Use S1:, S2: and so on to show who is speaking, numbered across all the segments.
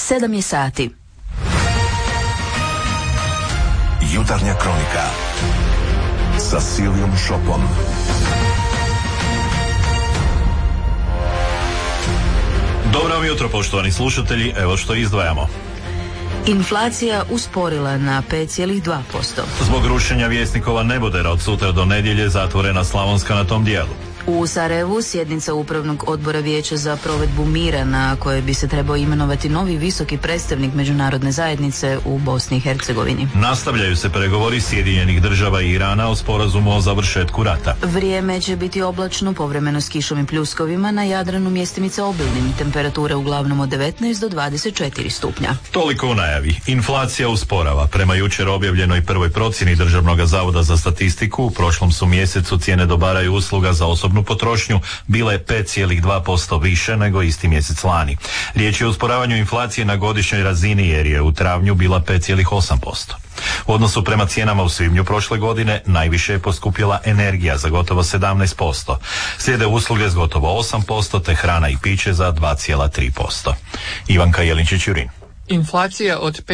S1: 7 je sati.
S2: Jutarnja kronika sa Silijom Šopom.
S3: Dobro vam jutro, poštovani slušatelji, evo što izdvajamo.
S1: Inflacija usporila na 5,2%.
S3: Zbog rušenja Vjesnikova nebodera od sutra do nedjelje zatvorena Slavonska na tom dijelu.
S1: U Sarajevu sjednica Upravnog odbora Vijeća za provedbu mira na kojoj bi se trebao imenovati novi visoki predstavnik međunarodne zajednice u Bosni i Hercegovini.
S3: Nastavljaju se pregovori Sjedinjenih država i Irana o sporazumu o završetku rata.
S1: Vrijeme će biti oblačno, povremeno s kišom i pljuskovima, na Jadranu mjestimice obilnim, temperature uglavnom od 19 do 24 stupnja.
S3: Toliko u najavi. Inflacija usporava. Prema jučer objavljenoj prvoj procjeni Državnog zavoda za statistiku, u prošlom su mjesecu cijene dobara i usluga za osobnu potrošnju bile 5,2% više nego isti mjesec lani. Riječ je o usporavanju inflacije na godišnjoj razini jer je u travnju bila 5,8%. U odnosu prema cijenama u svibnju prošle godine najviše je poskupjela energija za gotovo 17%. Slijede usluge s gotovo 8% te hrana i piće za 2,3%. Ivanka Jelinčić-Jurin.
S4: Inflacija od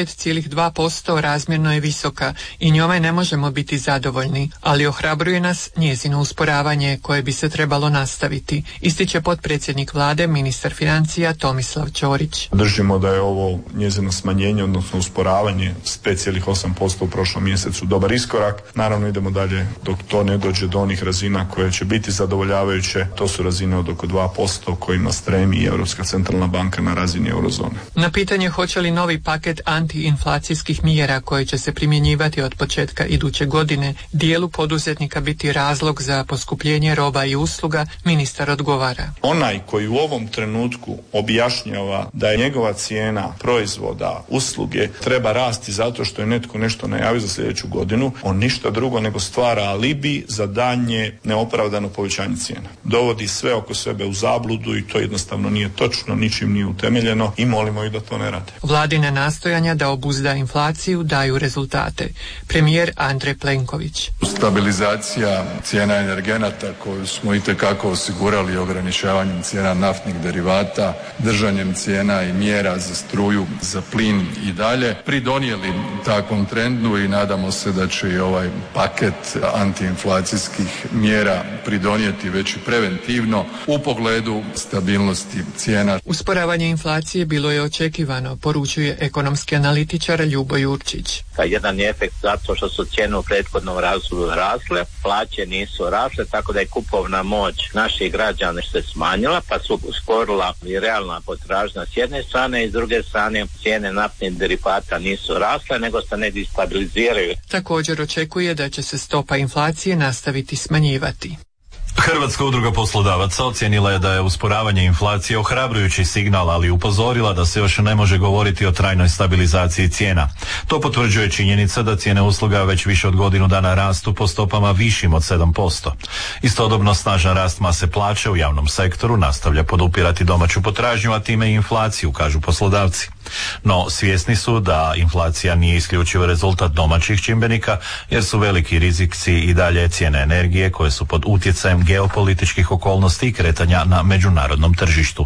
S4: 5,2% razmjerno je visoka i njome ne možemo biti zadovoljni, ali ohrabruje nas njezino usporavanje koje bi se trebalo nastaviti, ističe potpredsjednik vlade, ministar financija Tomislav Ćorić.
S5: Držimo da je ovo njezino smanjenje, odnosno usporavanje s 5,8% u prošlom mjesecu dobar iskorak. Naravno idemo dalje dok to ne dođe do onih razina koje će biti zadovoljavajuće. To su razine od oko 2% kojima stremi i Europska centralna banka na razini eurozone.
S4: Na pitanje hoće li novi paket antiinflacijskih mjera koje će se primjenjivati od početka iduće godine dijelu poduzetnika biti razlog za poskupljenje roba i usluga, ministar odgovara.
S5: Onaj koji u ovom trenutku objašnjava da je njegova cijena proizvoda, usluge treba rasti zato što je netko nešto najavio za sljedeću godinu, on ništa drugo nego stvara alibi za daljnje neopravdano povećanje cijena. Dovodi sve oko sebe u zabludu i to jednostavno nije točno, ničim nije utemeljeno i molimo ih da to ne rade.
S4: Vladine nastojanja da obuzda inflaciju daju rezultate. Premijer Andrej Plenković.
S6: Stabilizacija cijena energenata koju smo itekako osigurali ograničavanjem cijena naftnih derivata, držanjem cijena i mjera za struju, za plin i dalje, pridonijeli takvom trendu i nadamo se da će i ovaj paket antiinflacijskih mjera pridonijeti već i preventivno u pogledu stabilnosti cijena.
S4: Usporavanje inflacije bilo je očekivano, poručuje ekonomski analitičar Ljubo Jurčić.
S7: Jedan je efekt zato što su cijene u prethodnom razdoblju rasle, plaće nisu rasle, tako da je kupovna moć naših građana se smanjila, pa su usporila i realna potražnja s jedne strane i s druge strane cijene naftnih derivata nisu rasle, nego se negdje stabiliziraju.
S4: Također očekuje da će se stopa inflacije nastaviti smanjivati.
S3: Hrvatska udruga poslodavaca ocijenila je da je usporavanje inflacije ohrabrujući signal, ali upozorila da se još ne može govoriti o trajnoj stabilizaciji cijena. To potvrđuje činjenica da cijene usluga već više od godinu dana rastu po stopama višim od 7%. Istodobno snažan rast mase plaće u javnom sektoru nastavlja podupirati domaću potražnju, a time i inflaciju, kažu poslodavci. No, svjesni su da inflacija nije isključivo rezultat domaćih čimbenika, jer su veliki rizici i dalje cijene energije koje su pod utjecajem geopolitičkih okolnosti i kretanja na međunarodnom tržištu.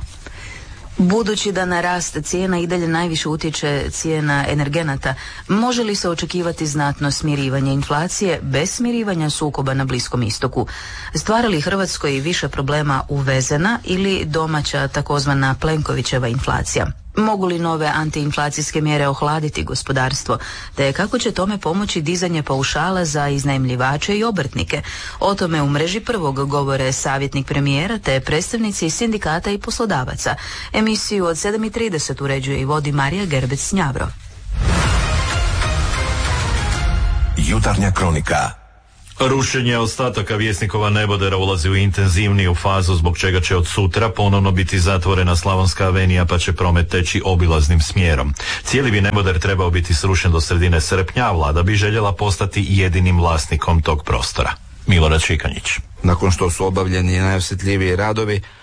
S1: Budući da na rast cijena i dalje najviše utječe cijena energenata, može li se očekivati znatno smirivanje inflacije bez smirivanja sukoba na Bliskom istoku? Stvara li Hrvatskoj više problema uvezena ili domaća takozvana Plenkovićeva inflacija? Mogu li nove antiinflacijske mjere ohladiti gospodarstvo, te kako će tome pomoći dizanje paušala za iznajmljivače i obrtnike? O tome u mreži Prvog govore savjetnik premijera te predstavnici sindikata i poslodavaca. Emisiju od 7:30 uređuje i vodi Marija Gerbec-Njavro.
S2: Jutarnja kronika.
S3: Rušenje ostataka Vjesnikova nebodera ulazi u intenzivniju fazu, zbog čega će od sutra ponovno biti zatvorena Slavonska avenija, pa će promet teći obilaznim smjerom. Cijeli bi neboder trebao biti srušen do sredine srpnja, a vlada bi željela postati jedinim vlasnikom tog prostora. Milorad Šikanjić.
S8: Nakon što su obavljeni najosjetljiviji radovi,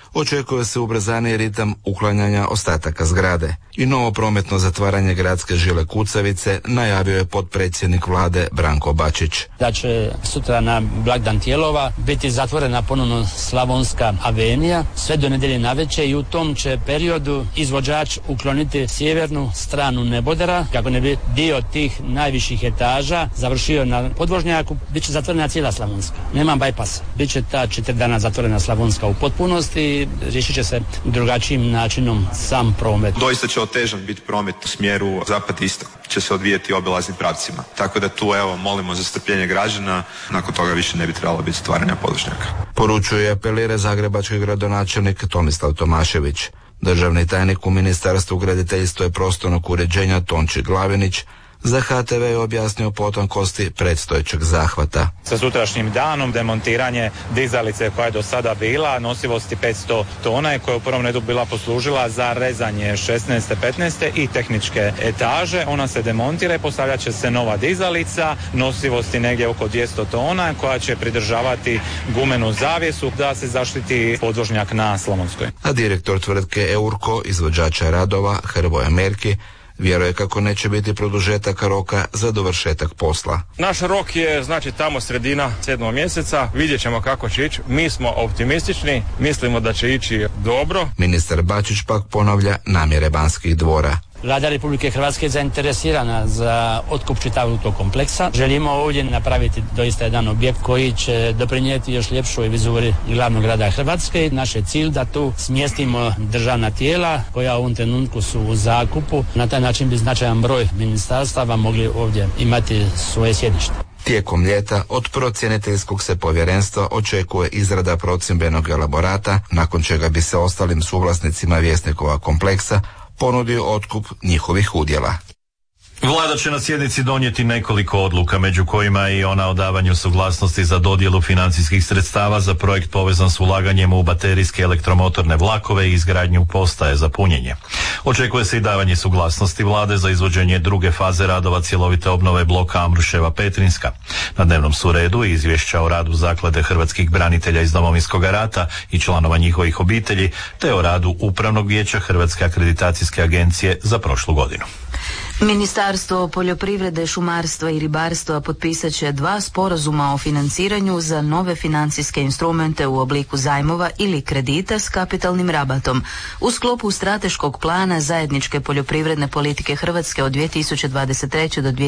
S8: očekuje se ubrzaniji ritam uklanjanja ostataka zgrade. I novo prometno zatvaranje gradske žile Kucavice najavio je potpredsjednik vlade Branko Bačić.
S9: Da će sutra na blagdan Tijelova biti zatvorena ponovno Slavonska avenija sve do nedjelje navečer i u tom će periodu izvođač ukloniti sjevernu stranu nebodera kako ne bi dio tih najviših etaža završio na podvožnjaku. Biće zatvorena cijela Slavonska. Nema bajpasa. Biće ta 4 dana zatvorena Slavonska u potpunosti i riješit će se drugačijim načinom sam promet.
S10: Doista će otežan biti promet u smjeru zapad-istok. Će se odvijeti obilaznim pravcima. Tako da tu molimo za strpljenje građana, nakon toga više ne bi trebalo biti stvaranja podvožnjaka.
S8: Poručuje i apelira zagrebački gradonačelnik Tomislav Tomašević. Državni tajnik u Ministarstvu graditeljstva i prostornog uređenja Tonči Glavinić za HTV je objasnio potankosti predstojećeg zahvata.
S11: Sa sutrašnjim danom demontiranje dizalice koja je do sada bila nosivosti 500 tona i koja je u prvom redu bila poslužila za rezanje 16. 15. i tehničke etaže. Ona se demontira i postavljat će se nova dizalica nosivosti negdje oko 200 tona koja će pridržavati gumenu zavjesu da se zaštiti podvožnjak na Slavonskoj.
S8: A direktor tvrtke Eurko, izvođača radova Hrvoje Merki, vjeruje kako neće biti produžetak roka za dovršetak posla.
S12: Naš rok je tamo sredina 7. mjeseca, vidjet ćemo kako će ići. Mi smo optimistični, mislimo da će ići dobro.
S8: Ministar Bačić pak ponavlja namjere Banskih dvora.
S9: Vlada Republike Hrvatske je zainteresirana za otkup čitavog tog kompleksa. Želimo ovdje napraviti doista jedan objekt koji će doprinijeti još ljepšoj vizuri glavnog grada Hrvatske. Naš je cilj da tu smjestimo državna tijela koja u ovom trenutku su u zakupu. Na taj način bi značajan broj ministarstava mogli ovdje imati svoje sjedište.
S8: Tijekom ljeta od procjeniteljskog se povjerenstva očekuje izrada procjembenog elaborata, nakon čega bi se ostalim suvlasnicima Vjesnikova kompleksa ponudio otkup njihovih udjela.
S3: Vlada će na sjednici donijeti nekoliko odluka, među kojima i ona o davanju suglasnosti za dodjelu financijskih sredstava za projekt povezan s ulaganjem u baterijske elektromotorne vlakove i izgradnju postaje za punjenje. Očekuje se i davanje suglasnosti vlade za izvođenje druge faze radova cjelovite obnove bloka Amruševa-Petrinska. Na dnevnom su redu izvješća o radu Zaklade hrvatskih branitelja iz Domovinskog rata i članova njihovih obitelji, te o radu Upravnog vijeća Hrvatske akreditacijske agencije za prošlu godinu.
S1: Ministarstvo poljoprivrede, šumarstva i ribarstva potpisat će 2 sporazuma o financiranju za nove financijske instrumente u obliku zajmova ili kredita s kapitalnim rabatom u sklopu strateškog plana zajedničke poljoprivredne politike Hrvatske od 2023. do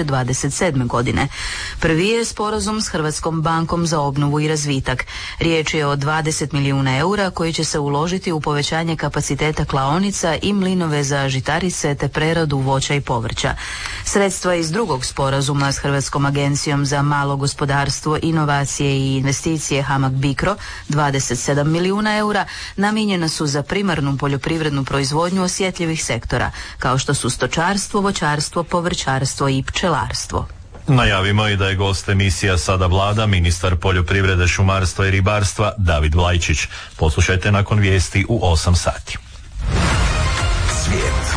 S1: 2027. godine. Prvi je sporazum s Hrvatskom bankom za obnovu i razvitak. Riječ je o 20 milijuna eura koji će se uložiti u povećanje kapaciteta klaonica i mlinove za žitarice te preradu voća i povrća. Sredstva iz drugog sporazuma s Hrvatskom agencijom za malo gospodarstvo, inovacije i investicije HAMAG Bicro, 27 milijuna eura, namijenjena su za primarnu poljoprivrednu proizvodnju osjetljivih sektora, kao što su stočarstvo, voćarstvo, povrćarstvo i pčelarstvo.
S3: Najavimo i da je gost emisija Sada Vlada, ministar poljoprivrede, šumarstva i ribarstva David Vlajčić. Poslušajte nakon vijesti u 8 sati.
S2: Svijet.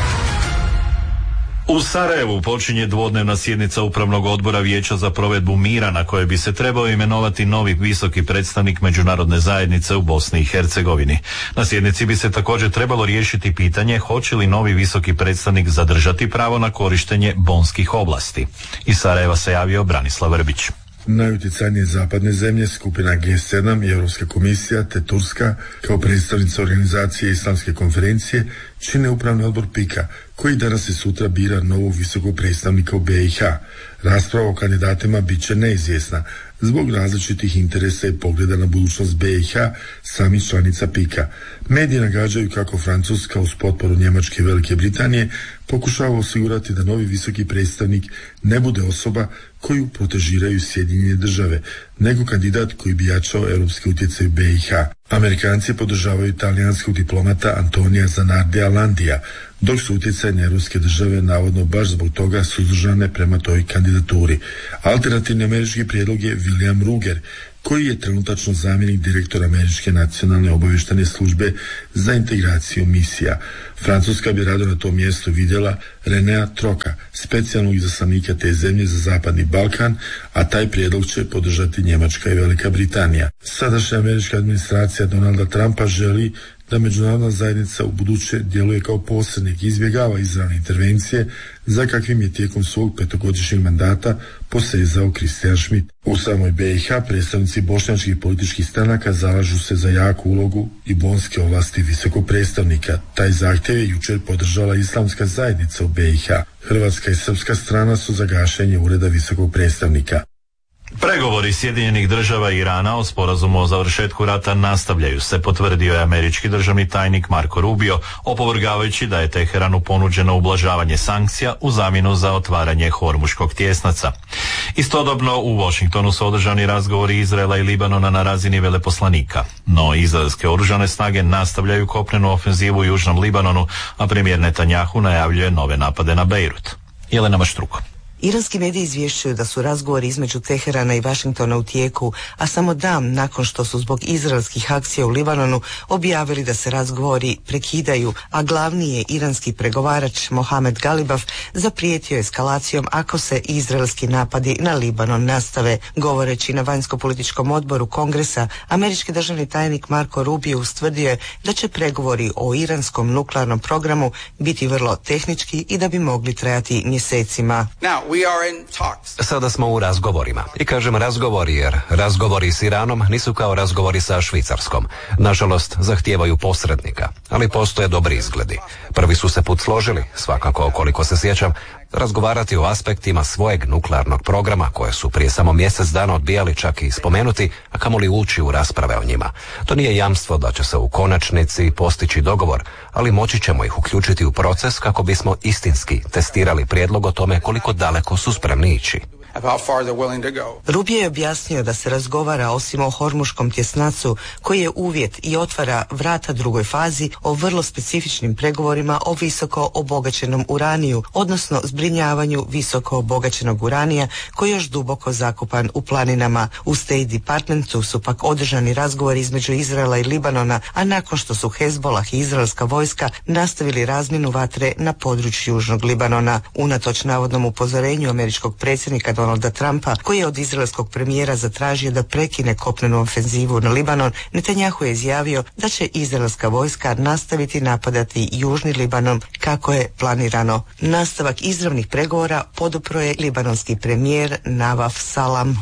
S3: U Sarajevu počinje dvodnevna sjednica Upravnog odbora Vijeća za provedbu mira na kojoj bi se trebao imenovati novi visoki predstavnik međunarodne zajednice u Bosni i Hercegovini. Na sjednici bi se također trebalo riješiti pitanje hoće li novi visoki predstavnik zadržati pravo na korištenje bonskih oblasti. Iz Sarajeva se javio Branislav Vrbić.
S13: Najutjecajnije zapadne zemlje, skupina G7 i Europska komisija te Turska kao predstavnica organizacije Islamske konferencije čine upravni odbor PIK-a koji danas i sutra bira novog visokog predstavnika u BiH. Rasprava o kandidatima bit će neizvjesna zbog različitih interesa i pogleda na budućnost BiH samih članica PIK-a. Mediji nagađaju kako Francuska uz potporu Njemačke i Velike Britanije pokušava osigurati da novi visoki predstavnik ne bude osoba koju protežiraju Sjedinjene države, nego kandidat koji bi jačao europski utjecaj u BiH. Amerikanci podržavaju talijanskog diplomata Antonija Zanardija Landija, dok su utjecajne europske države navodno baš zbog toga suzdržane prema toj kandidaturi. Alternativni američki prijedlog je William Ruger, koji je trenutačno zamjenik direktora Američke nacionalne obavještajne službe za integraciju misija. Francuska bi rado na tom mjestu vidjela Renea Troka, specijalnog izaslanika te zemlje za Zapadni Balkan, a taj prijedlog će podržati Njemačka i Velika Britanija. Sadašnja američka administracija Donalda Trumpa želi da međunarodna zajednica u buduće djeluje kao posrednik i izbjegava izravne intervencije za kakvim je tijekom svog petogodišnjeg mandata posezao Christian Schmidt. U samoj BiH predstavnici bošnjačkih političkih stranaka zalažu se za jaku ulogu i bonske ovlasti visokog predstavnika. Taj zahtjev je jučer podržala Islamska zajednica u BiH. Hrvatska i srpska strana su za gašenje ureda visokog predstavnika.
S3: Pregovori Sjedinjenih Država i Irana o sporazumu o završetku rata nastavljaju se, potvrdio je američki državni tajnik Marco Rubio, opovrgavajući da je Teheranu ponuđeno ublažavanje sankcija u zamjenu za otvaranje Hormuškog tjesnaca. Istodobno u Washingtonu su održani razgovori Izraela i Libanona na razini veleposlanika, no izraelske oružane snage nastavljaju kopnenu ofenzivu u južnom Libanonu, a premijer Netanjahu najavljuje nove napade na Bejrut. Jelena Maštruko.
S14: Iranski mediji izvješćuju da su razgovori između Teherana i Washingtona u tijeku, a samo dan nakon što su zbog izraelskih akcija u Libanonu objavili da se razgovori prekidaju, a glavni je iranski pregovarač Mohamed Galibaf zaprijetio eskalacijom ako se izraelski napadi na Libanon nastave. Govoreći na vanjsko-političkom odboru Kongresa, američki državni tajnik Marco Rubio ustvrdio je da će pregovori o iranskom nuklearnom programu biti vrlo tehnički i da bi mogli trajati mjesecima.
S15: Sada smo u razgovorima. I kažem razgovori jer razgovori s Iranom nisu kao razgovori sa Švicarskom. Nažalost, zahtijevaju posrednika, ali postoje dobri izgledi. Prvi su se put složili, svakako koliko se sjećam, razgovarati o aspektima svojeg nuklearnog programa koje su prije samo mjesec dana odbijali čak i spomenuti, a kamoli ući u rasprave o njima. To nije jamstvo da će se u konačnici postići dogovor, ali moći ćemo ih uključiti u proces kako bismo istinski testirali prijedlog o tome koliko daleko su spremni ići.
S14: Rubio je objasnio da se razgovara osim o Hormuškom tjesnacu koji je uvjet i otvara vrata drugoj fazi o vrlo specifičnim pregovorima o visoko obogaćenom uraniju, odnosno zbrinjavanju visoko obogaćenog uranija koji je još duboko zakopan u planinama. U State Departmentu su pak održani razgovori između Izraela i Libanona, a nakon što su Hezbollah i izraelska vojska nastavili razmjenu vatre na području južnog Libanona. Unatoč navodnom upozorenju američkog predsjednika Donalda Trumpa, koji je od izraelskog premijera zatražio da prekine kopnenu ofenzivu na Libanon, Netanjahu je izjavio da će izraelska vojska nastaviti napadati južni Libanon kako je planirano. Nastavak izravnih pregovora podupro je libanonski premijer Nawaf Salam.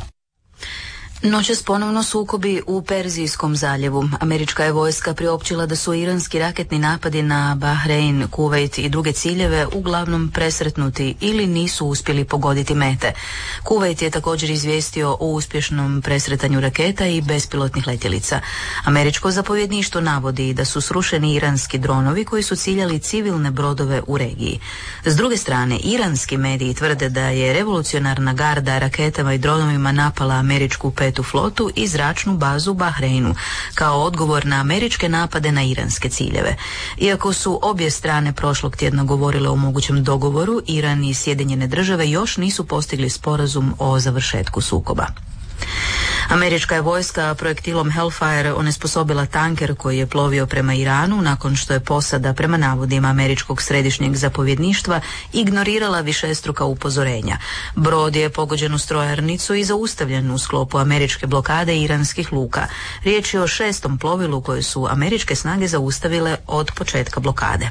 S1: Noćas ponovno sukobi u Perzijskom zaljevu. Američka je vojska priopćila da su iranski raketni napadi na Bahrein, Kuvajt i druge ciljeve uglavnom presretnuti ili nisu uspjeli pogoditi mete. Kuvajt je također izvijestio o uspješnom presretanju raketa i bespilotnih letjelica. Američko zapovjedništvo navodi da su srušeni iranski dronovi koji su ciljali civilne brodove u regiji. S druge strane, iranski mediji tvrde da je revolucionarna garda raketama i dronovima napala američku petu flotu i zračnu bazu u Bahreinu kao odgovor na američke napade na iranske ciljeve. Iako su obje strane prošlog tjedna govorile o mogućem dogovoru, Iran i Sjedinjene Države još nisu postigli sporazum o završetku sukoba. Američka je vojska projektilom Hellfire onesposobila tanker koji je plovio prema Iranu nakon što je posada, prema navodima američkog središnjeg zapovjedništva, ignorirala višestruka upozorenja. Brod je pogođen u strojarnicu i zaustavljen u sklopu američke blokade iranskih luka. Riječ je o 6. plovilu koje su američke snage zaustavile od početka blokade.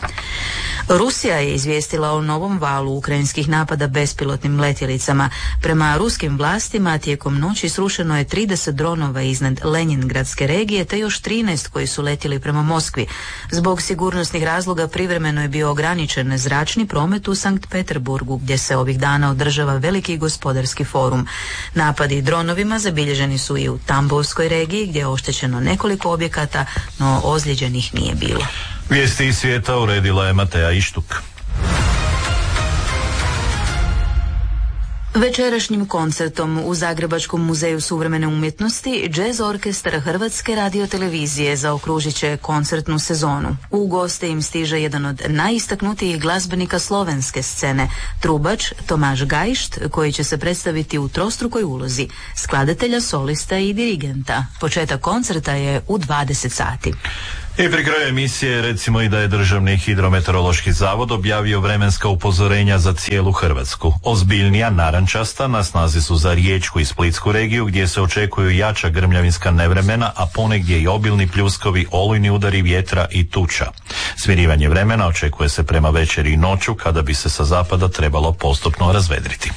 S1: Rusija je izvijestila o novom valu ukrajinskih napada bespilotnim letjelicama. Prema ruskim vlastima tijekom noći srušeno je 30 dronova iznad Lenjingradske regije te još 13 koji su letjeli prema Moskvi. Zbog sigurnosnih razloga privremeno je bio ograničen zračni promet u Sankt Peterburgu gdje se ovih dana održava veliki gospodarski forum. Napadi dronovima zabilježeni su i u Tambovskoj regiji gdje je oštećeno nekoliko objekata, no ozlijeđenih nije bilo.
S3: Vijesti iz svijeta uredila je Mateja Ištuk.
S1: Večerašnjim koncertom u Zagrebačkom muzeju suvremene umjetnosti Jazz orkestar Hrvatske radiotelevizije zaokružit će koncertnu sezonu. U goste im stiže jedan od najistaknutijih glazbenika slovenske scene, trubač Tomaž Gajšt, koji će se predstaviti u trostrukoj ulozi, skladatelja, solista i dirigenta. Početak koncerta je u 20 sati.
S3: I pri kraju emisije recimo i da je Državni hidrometeorološki zavod objavio vremenska upozorenja za cijelu Hrvatsku. Ozbiljnija, narančasta, na snazi su za Riječku i Splitsku regiju gdje se očekuju jača grmljavinska nevremena, a ponegdje i obilni pljuskovi, olujni udari vjetra i tuča. Smirivanje vremena očekuje se prema večeri i noću kada bi se sa zapada trebalo postupno razvedriti.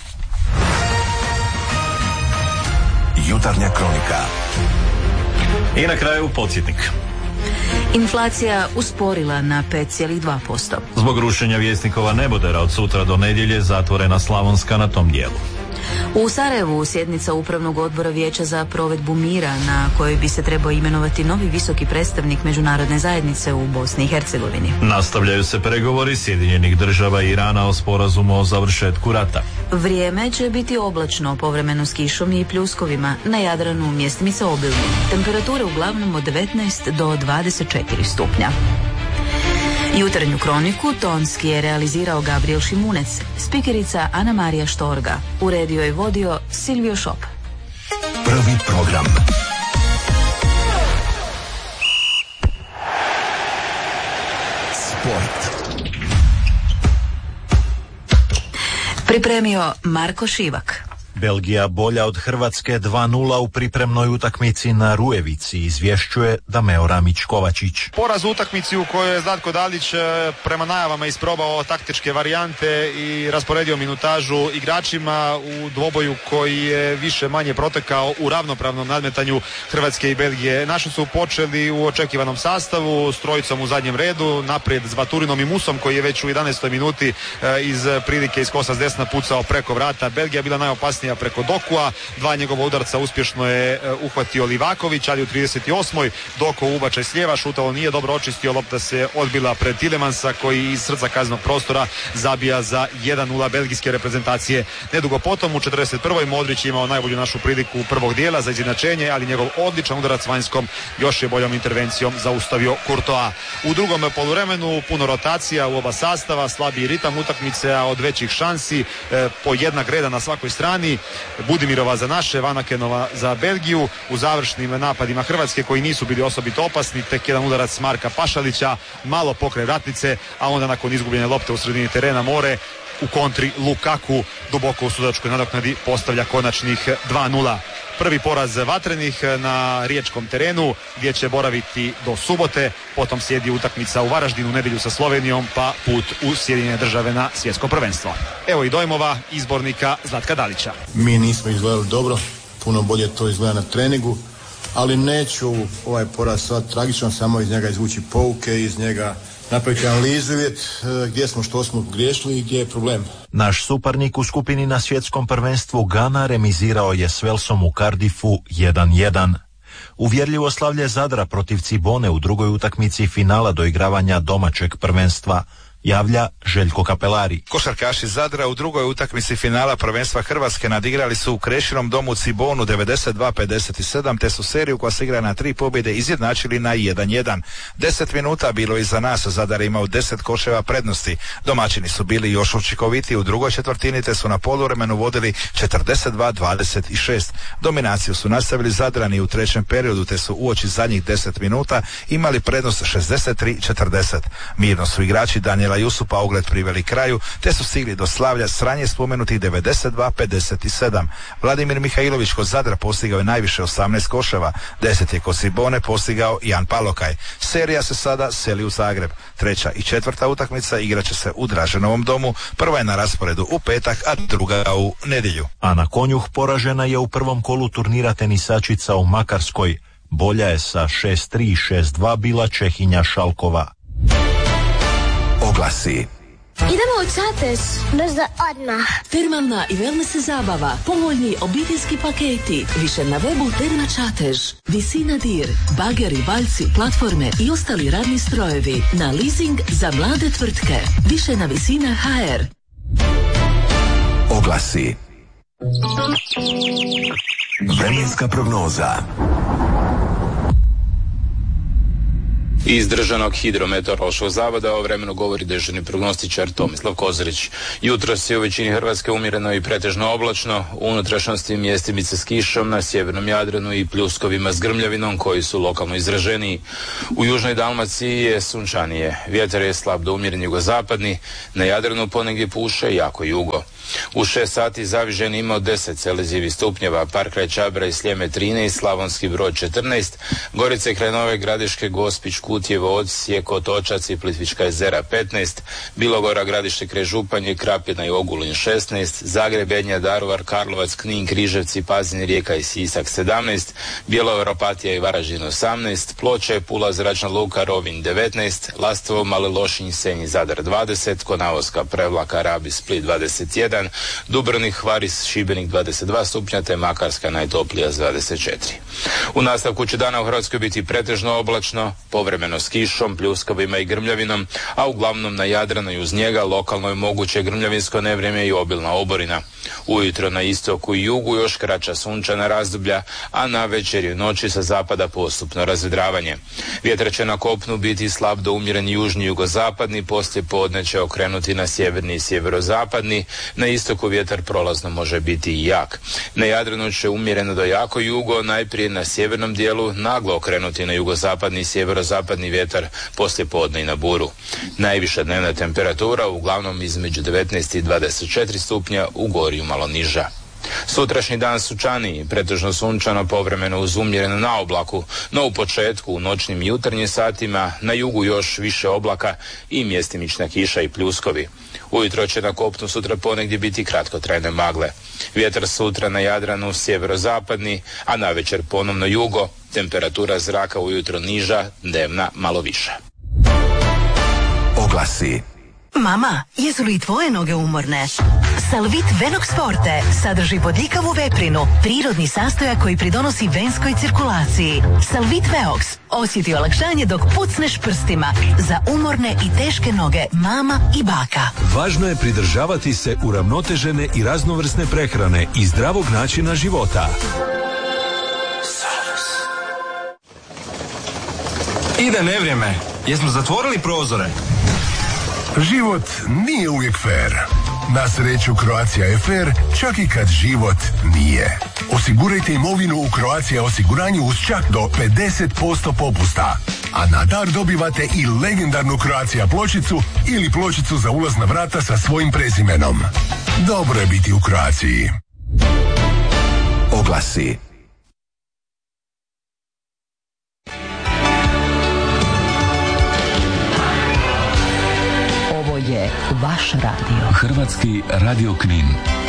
S2: Jutarnja kronika.
S3: I na kraju podsjetnik.
S1: Inflacija usporila na 5,2%.
S3: Zbog rušenja Vjesnikova nebodera od sutra do nedjelje zatvorena Slavonska na tom dijelu.
S1: U Sarajevu sjednica Upravnog odbora Vijeća za provedbu mira na kojoj bi se trebao imenovati novi visoki predstavnik međunarodne zajednice u Bosni i Hercegovini.
S3: Nastavljaju se pregovori Sjedinjenih Država i Irana o sporazumu o završetku rata.
S1: Vrijeme će biti oblačno, povremeno s kišom i pljuskovima, na Jadranu mjestimice obilne. Temperature uglavnom od 19 do 24 stupnja. Jutarnju kroniku tonski je realizirao Gabriel Šimunec, spikerica Ana Marija Štorga, uredio i vodio Silvio Šop.
S2: Prvi program. Sport.
S1: Pripremio Marko Šivak.
S16: Belgija bolja od Hrvatske 2:0 u pripremnoj utakmici na Rujevici, izvješćuje Dameo Ramić-Kovačić.
S17: Poraz u utakmici u kojoj je Zlatko Dalić prema najavama isprobao taktičke varijante i rasporedio minutažu igračima u dvoboju koji je više manje protekao u ravnopravnom nadmetanju Hrvatske i Belgije. Naši su počeli u očekivanom sastavu s trojicom u zadnjem redu, naprijed s Baturinom i Musom koji je već u 11. minuti iz prilike iz kosa s desna pucao preko vrata. Belgija bila najopasnija preko Dokua, dva njegova udarca uspješno je uhvatio Livaković, ali u 38. Doko ubačaj s lijeva, šutalo nije dobro očistio, lopta se odbila pred Tilemansa koji iz srca kaznenog prostora zabija za 1:0 belgijske reprezentacije. Nedugo potom u 41. Modrić je imao najbolju našu priliku prvog dijela za izjednačenje, ali njegov odličan udarac vanjskom još je boljom intervencijom zaustavio Courtois. U drugom poluvremenu puno rotacija u oba sastava, slabiji ritam utakmice, a od većih šansi po jednak reda na svakoj strani. Budimirova za naše, Vanakenova za Belgiju. U završnim napadima Hrvatske koji nisu bili osobito opasni, tek jedan udarac Marka Pašalića, malo pokraj vratnice, a onda nakon izgubljene lopte u sredini terena More u kontri Lukaku duboko u sudačkoj nadoknadi postavlja konačnih 2:0. Prvi poraz vatrenih na riječkom terenu gdje će boraviti do subote, potom slijedi utakmica u Varaždinu u nedjelju sa Slovenijom, pa put u Sjedinjene Države na svjetsko prvenstvo. Evo i dojmova izbornika Zlatka Dalića.
S18: Mi nismo izgledali dobro, puno bolje to izgleda na treningu, ali neću ovaj poraz sad tragično, samo iz njega izvući pouke, iz njega napraviti analizu, vidjeti gdje smo, što smo griješili i gdje je problem.
S16: Naš suparnik u skupini na svjetskom prvenstvu Gana remizirao je s Velsom u Cardiffu 1:1. Uvjerljivo slavlje Zadra protiv Cibone u drugoj utakmici finala doigravanja domaćeg prvenstva javlja Željko Kapelari.
S19: Košarkaši Zadra u drugoj utakmici finala prvenstva Hrvatske nadigrali su u Krešinom domu Cibonu 92-57, te su seriju koja se igra na 3 pobjede izjednačili na 1:1. 10 minuta bilo iza nas, Zadar imao 10 koševa prednosti. Domaćini su bili još učinkovitiji u drugoj četvrtini, te su na poluvremenu vodili 42-26. Dominaciju su nastavili Zadrani u trećem periodu, te su uoči zadnjih 10 minuta imali prednost 63-40. Mirno su igrači Danijela Jusupa ogled priveli kraju, te su stigli do slavlja s ranije spomenutih 92-57. Vladimir Mihajlović kod Zadra postigao je najviše 18 koševa, 10 je kod Cibone postigao Jan Palokaj. Serija se sada seli u Zagreb. Treća i četvrta utakmica igraće se u Draženovom domu, prva je na rasporedu u petak, a druga u nedjelju.
S16: Ana Konjuh poražena je u prvom kolu turnira tenisačica u Makarskoj. Bolja je sa 6:3 i 6:2 bila Čehinja Šalkova.
S2: Oglasi.
S20: Idemo u Čatež. Brzo odmah.
S21: Termalna i wellness zabava, povoljni obiteljski paketi, više na webu Terma Čatež. Visina dir, bageri, valjci, platforme i ostali radni strojevi na leasing za mlade tvrtke. Više na Visina HR.
S2: Oglasi. Vremenska prognoza.
S5: Iz Državnog hidrometeorološkog zavoda o vremenu govori dežurni prognostičar Tomislav Kozarić. Jutros je u većini Hrvatske umjereno i pretežno oblačno, u unutrašnjosti mjestimice s kišom, na sjevernom Jadranu i pljuskovima s grmljavinom koji su lokalno izraženiji. U južnoj Dalmaciji je sunčanije, vjetar je slab do umjeren jugozapadni, na Jadranu ponegdje puše jako jugo. U 6 sati Zavižen imao 10 celzijevih stupnjeva, Park kraj Čabra i Sljeme 13, Slavonski Brod 14, Gorice kraj Nove Gradiške, Gospić, Kutjevo, Osijek, Otočac i Plitvička jezera 15, Bilogora, Gradište kraj Županje, Krapina i Ogulin 16, Zagreb, Bednja, Daruvar, Karlovac, Knin, Križevci, Pazin, Rijeka i Sisak 17, Bjelovar, Opatija i Varaždin 18, Ploče, Pula, Zračna luka, Rovinj 19, Lastovo, Mali Lošinj, Senj, Zadar 20, Konavoska, Prevlaka, Rabi, Split 21, Dubrovnik, Hvaris, Šibenik 22 stupnja te Makarska najtoplija s 24. U nastavku će dana u Hrvatskoj biti pretežno oblačno, povremeno s kišom, pljuskovima i grmljavinom, a uglavnom na Jadranu i uz njega lokalno je moguće grmljavinsko nevrijeme i obilna oborina. Ujutro na istoku i jugu još kraća sunčana razdoblja, a na večer i noći sa zapada postupno razvedravanje. Vjetar će na kopnu biti slab do umjeren južni jugozapadni, poslije podne će okrenuti na sjeverni i sjeverozapadni, na istoku vjetar prolazno može biti i jak. Na Jadranu će umjereno do jako jugo, najprije na sjevernom dijelu naglo okrenuti na jugozapadni i sjeverozapadni vjetar, poslije podne i na buru. Najviša dnevna temperatura uglavnom između 19 i 24 stupnja, u Gorju malo niža. Sutrašnji dan sunčaniji, pretežno sunčano, povremeno uz umjereno na oblaku, no u početku u noćnim i jutarnjim satima na jugu još više oblaka i mjestimična kiša i pljuskovi. Ujutro će na kopnu sutra ponegdje biti kratkotrajne magle. Vjetar sutra na Jadranu sjeverozapadni, a navečer ponovno jugo, temperatura zraka ujutro niža, dnevna malo viša.
S2: Oglasi.
S22: Mama, jesu li tvoje noge umorne? Salvit Venox Forte sadrži bodljikavu veprinu, prirodni sastojak koji pridonosi venskoj cirkulaciji. Salvit Veox osjeti olakšanje dok pucneš prstima za umorne i teške noge mama i baka.
S23: Važno je pridržavati se uravnotežene i raznovrsne prehrane i zdravog načina života.
S24: Ide nevrijeme. Jesmo zatvorili prozore?
S25: Život nije uvijek fair. Na sreću Croatia je fair, čak i kad život nije. Osigurajte imovinu u Croatia osiguranju uz čak do 50% popusta. A na dar dobivate i legendarnu Croatia pločicu ili pločicu za ulaz na vrata sa svojim prezimenom. Dobro je biti u Croaciji.
S2: Oglasi.
S21: Ovo je vaš radio.
S23: Hrvatski radio Knin.